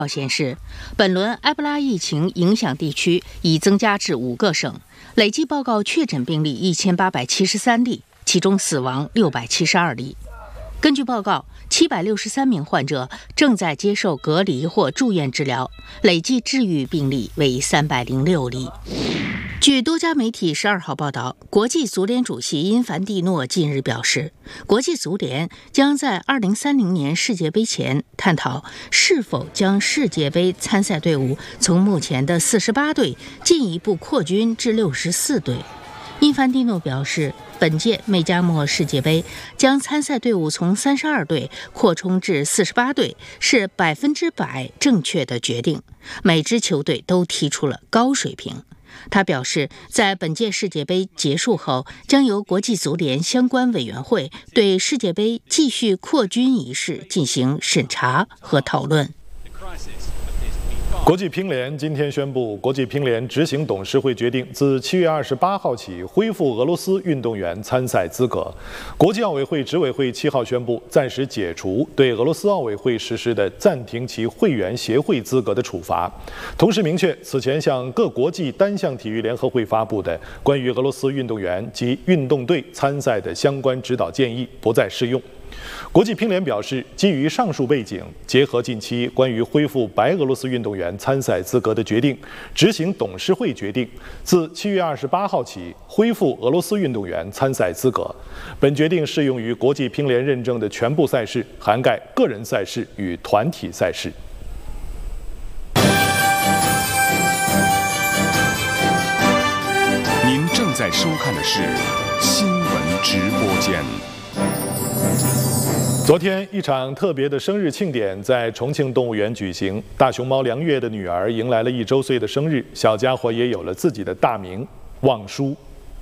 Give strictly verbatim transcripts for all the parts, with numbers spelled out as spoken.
报显示，本轮埃博拉疫情影响地区已增加至五个省，累计报告确诊病例一千八百七十三例，其中死亡六百七十二例。根据报告，七百六十三名患者正在接受隔离或住院治疗，累计治愈病例为三百零六例。据多家媒体十二号报道，国际足联主席因凡蒂诺近日表示，国际足联将在二零三零年世界杯前探讨是否将世界杯参赛队伍从目前的四十八队进一步扩军至六十四队。因凡蒂诺表示，本届美加墨世界杯将参赛队伍从三十二队扩充至四十八队是百分之百正确的决定，每支球队都踢出了高水平。他表示，在本届世界杯结束后，将由国际足联相关委员会对世界杯继续扩军一事进行审查和讨论。 国际乒联今天宣布，国际乒联执行董事会决定自七月二十八号起恢复俄罗斯运动员参赛资格。国际奥委会执委会七号宣布，暂时解除对俄罗斯奥委会实施的暂停其会员协会资格的处罚，同时明确此前向各国际单项体育联合会发布的关于俄罗斯运动员及运动队参赛的相关指导建议不再适用。国际乒联表示，基于上述背景，结合近期关于恢复白俄罗斯运动员参赛资格的决定，执行董事会决定，自七月二十八号起恢复俄罗斯运动员参赛资格。本决定适用于国际乒联认证的全部赛事，涵盖个人赛事与团体赛事。 您正在收看的是新闻直播间。 昨天，一场特别的生日庆典在重庆动物园举行。大熊猫梁月的女儿迎来了一周岁的生日，小家伙也有了自己的大名望舒。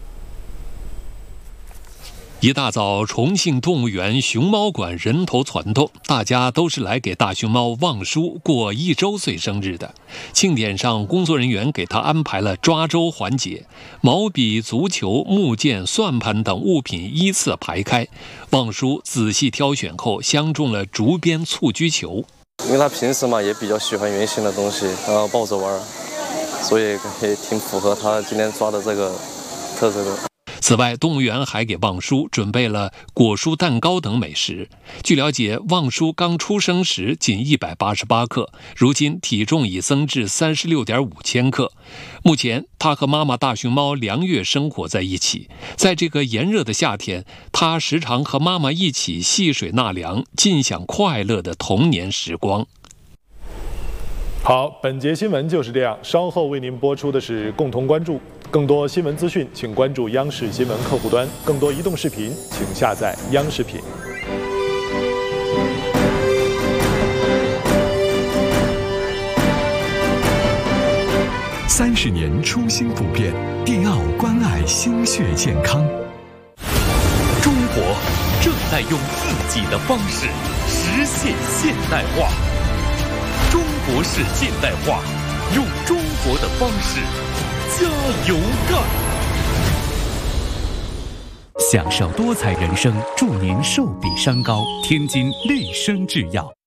一大早，重庆动物园熊猫馆人头攒动，大家都是来给大熊猫望舒过一周岁生日的。庆典上，工作人员给他安排了抓周环节，毛笔、足球、木剑、算盘等物品依次排开。望舒仔细挑选后，相中了竹编蹴鞠球。 因为他平时嘛也比较喜欢圆形的东西，然后抱着玩，所以也挺符合他今天抓的这个特色的。 此外，动物园还给望舒准备了果蔬蛋糕等美食。据了解，望舒刚出生时仅一百八十八克，如今体重已增至三十六点五千克。目前，他和妈妈大熊猫梁月生活在一起。在这个炎热的夏天，他时常和妈妈一起戏水纳凉，尽享快乐的童年时光。 好，本节新闻就是这样，稍后为您播出的是共同关注。更多新闻资讯，请关注央视新闻客户端；更多移动视频，请下载央视品。 三十年初心不变，迪奥关爱心血健康。 中国正在用自己的方式实现现代化。中国式现代化，用中国的方式加油干！ 享受多彩人生，祝您寿比山高。天津绿生制药。